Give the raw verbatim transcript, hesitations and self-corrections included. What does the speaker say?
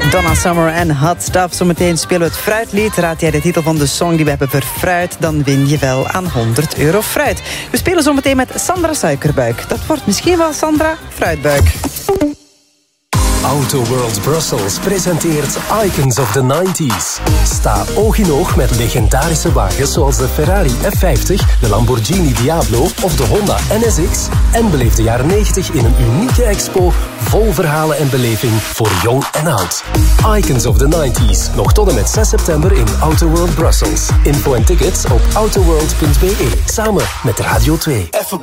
Donna Summer en Hot Stuff. Zometeen spelen we het fruitlied. Raad jij de titel van de song die we hebben verfruit, dan win je wel aan honderd euro fruit. We spelen zometeen met Sandra Suikerbuik. Dat wordt misschien wel Sandra Fruitbuik. Auto World Brussels presenteert Icons of the nineties. Sta oog in oog met legendarische wagens zoals de Ferrari F vijftig, de Lamborghini Diablo of de Honda N S X en beleef de jaren negentig in een unieke expo vol verhalen en beleving voor jong en oud. Icons of the nineties, nog tot en met zes september in Auto World Brussels. Info en tickets op autoworld punt b e, samen met Radio twee.